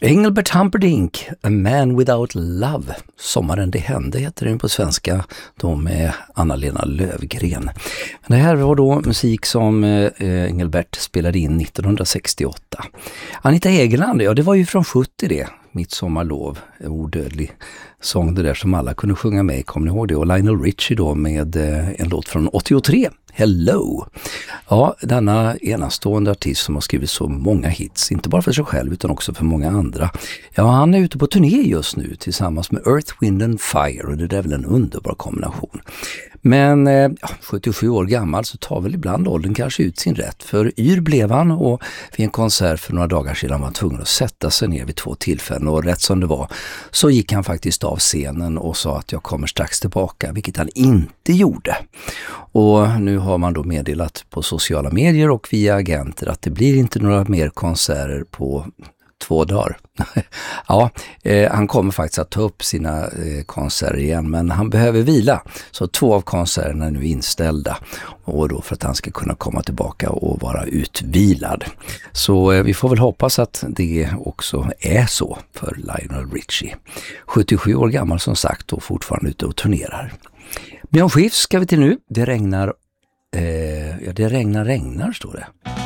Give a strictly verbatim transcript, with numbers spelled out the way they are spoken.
Engelbert Humperdinck, A Man Without Love. Sommaren det hände heter den på svenska, då med Anna-Lena Löfgren. Men det här var då musik som eh, Engelbert spelade in nittonhundrasextioåtta. Anita Egeland, ja det var ju från sjuttio det. Mitt sommarlov, en odödlig sång det där som alla kunde sjunga med, kommer ni ihåg det? Och Lionel Richie då med eh, en låt från åttiotre, Hello. Ja, denna enastående artist som har skrivit så många hits, inte bara för sig själv utan också för många andra. Ja, han är ute på turné just nu tillsammans med Earth, Wind and Fire och det är väl en underbar kombination. Men eh, sjuttiosju år gammal så tar väl ibland åldern kanske ut sin rätt. För yr blev han och vid en konsert för några dagar sedan var han tvungen att sätta sig ner vid två tillfällen. Och rätt som det var så gick han faktiskt av scenen och sa att jag kommer strax tillbaka, vilket han inte gjorde. Och nu har man då meddelat på sociala medier och via agenter att det blir inte några mer konserter på två dagar. ja, eh, han kommer faktiskt att ta upp sina eh, konserter igen, men han behöver vila. Så två av konserterna är nu inställda och då för att han ska kunna komma tillbaka och vara utvilad. Så eh, vi får väl hoppas att det också är så för Lionel Richie. sjuttiosju år gammal som sagt och fortfarande ute och turnerar. Björn Skifs ska vi till nu. Det regnar, eh, ja det regnar regnar står det.